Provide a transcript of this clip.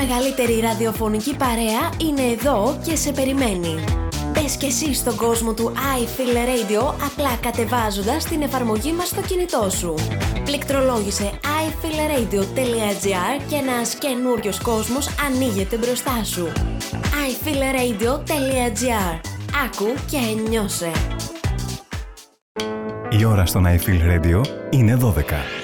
μεγαλύτερη ραδιοφωνική παρέα είναι εδώ και σε περιμένει. Μπες και εσύ στον κόσμο του iFeel Radio απλά κατεβάζοντας την εφαρμογή μας στο κινητό σου. Πληκτρολόγησε ifeelradio.gr και ένας καινούριος κόσμος ανοίγεται μπροστά σου. ifeelradio.gr. Άκου και νιώσε. Η ώρα στον iFeel Radio είναι 12.